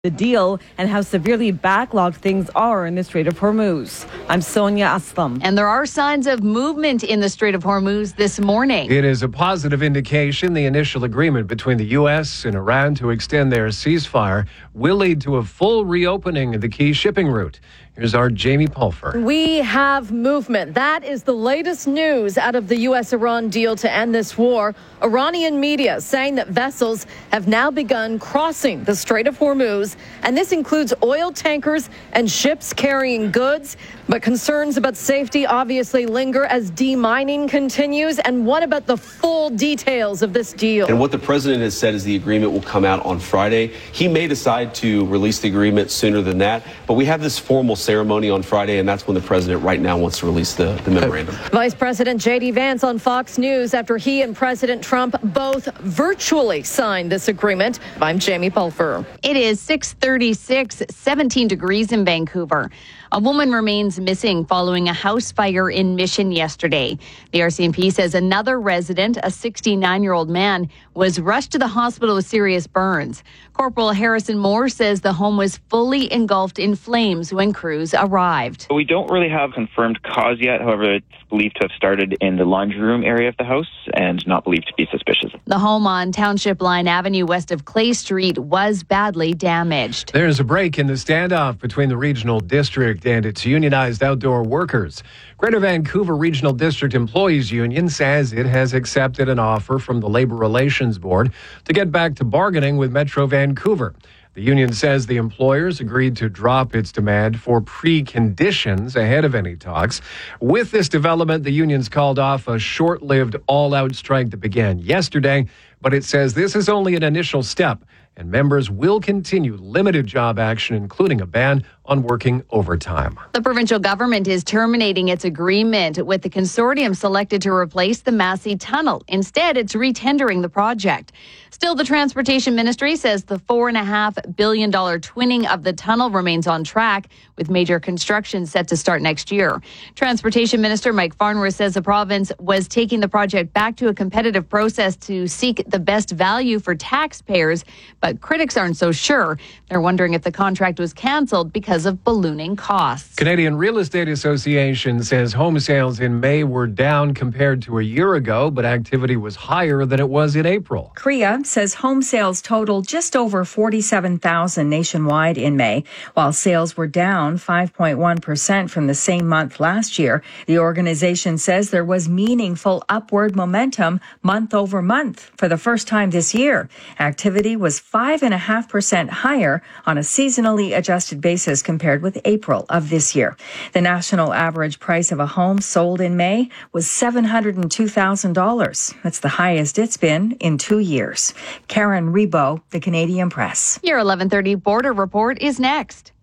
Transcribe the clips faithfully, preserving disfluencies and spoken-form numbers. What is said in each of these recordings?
the deal and how severely backlogged things are in the Strait of Hormuz. I'm Sonia Aslam. And there are signs of movement in the Strait of Hormuz this morning. It is a positive indication the initial agreement between the U S and Iran to extend their ceasefire will lead to a full reopening of the key shipping route. Here's our Jamie Pulfer. We have movement. That is the latest news out of the U S Iran deal to end this war. Iranian media saying that vessels have now begun crossing the Strait of Hormuz, and this includes oil tankers and ships carrying goods. But concerns about safety obviously linger as demining continues. And what about the full details of this deal? And what the president has said is the agreement will come out on Friday. He may decide to release the agreement sooner than that, but we have this formal ceremony on Friday, and that's when the president right now wants to release the, the memorandum. Vice President J D Vance on Fox News after he and President Trump both virtually signed this agreement. I'm Jamie Pulfer. It is six thirty-six, seventeen degrees in Vancouver. A woman remains missing following a house fire in Mission yesterday. The R C M P says another resident, a sixty-nine-year-old man, was rushed to the hospital with serious burns. Corporal Harrison Moore says the home was fully engulfed in flames when crews arrived. We don't really have confirmed cause yet. However, it's believed to have started in the laundry room area of the house and not believed to be suspicious. The home on Township Line Avenue west of Clay Street was badly damaged. There's a break in the standoff between the regional district and its unionized outdoor workers. Greater Vancouver Regional District Employees Union says it has accepted an offer from the Labor Relations Board to get back to bargaining with Metro Vancouver. The union says the employers agreed to drop its demand for preconditions ahead of any talks. With this development, the union's called off a short-lived all-out strike that began yesterday, but it says this is only an initial step, and members will continue limited job action, including a ban on working overtime. The provincial government is terminating its agreement with the consortium selected to replace the Massey Tunnel. Instead, it's retendering the project. Still, the Transportation Ministry says the four point five billion dollars twinning of the tunnel remains on track, with major construction set to start next year. Transportation Minister Mike Farnworth says the province was taking the project back to a competitive process to seek the best value for taxpayers, but critics aren't so sure. They're wondering if the contract was cancelled because of ballooning costs. Canadian Real Estate Association says home sales in May were down compared to a year ago, but activity was higher than it was in April. C R E A says home sales totaled just over forty-seven thousand nationwide in May, while sales were down five point one percent from the same month last year. The organization says there was meaningful upward momentum month over month for the first time this year. Activity was five point five percent higher on a seasonally adjusted basis compared with April of this year. The national average price of a home sold in May was seven hundred two thousand dollars. That's the highest it's been in two years. Karen Rebo, The Canadian Press. Your eleven thirty Border Report is next.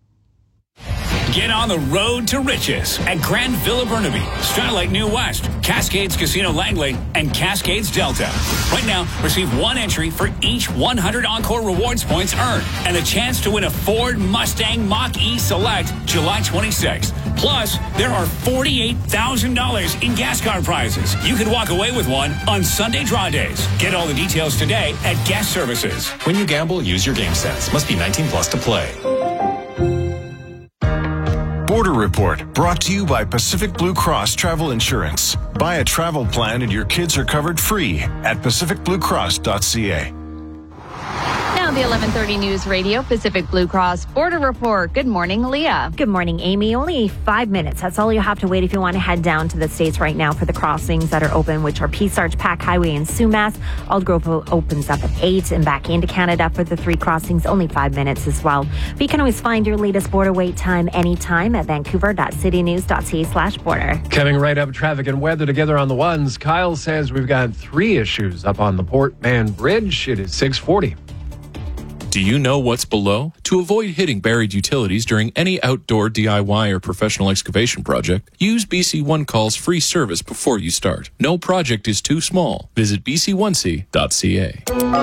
Get on the road to riches at Grand Villa Burnaby, Starlight New West, Cascades Casino Langley, and Cascades Delta. Right now, receive one entry for each one hundred Encore Rewards points earned and a chance to win a Ford Mustang Mach-E Select July twenty-sixth. Plus, there are forty-eight thousand dollars in gas card prizes. You could walk away with one on Sunday draw days. Get all the details today at Guest Services. When you gamble, use your game sense. Must be nineteen plus to play. Border Report, brought to you by Pacific Blue Cross Travel Insurance. Buy a travel plan and your kids are covered free at pacific blue cross dot c a. Now the eleven thirty News Radio Pacific Blue Cross Border Report. Good morning, Leah. Good morning, Amy. Only five minutes. That's all you have to wait if you want to head down to the States right now for the crossings that are open, which are Peace Arch, Pack Highway, and Sumas. Aldergrove opens up at eight and back into Canada for the three crossings, only five minutes as well. But you can always find your latest border wait time anytime at vancouver dot city news dot c a slash border. Coming right up, traffic and weather together on the ones. Kyle says we've got three issues up on the Port Mann Bridge. It is six forty. Do you know what's below? To avoid hitting buried utilities during any outdoor D I Y or professional excavation project, use B C One Call's free service before you start. No project is too small. Visit b c one c dot c a.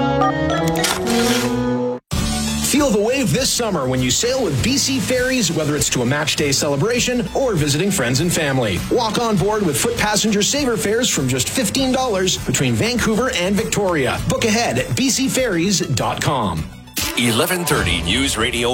Feel the wave this summer when you sail with B C Ferries, whether it's to a match day celebration or visiting friends and family. Walk on board with foot passenger saver fares from just fifteen dollars between Vancouver and Victoria. Book ahead at b c ferries dot com. eleven thirty News Radio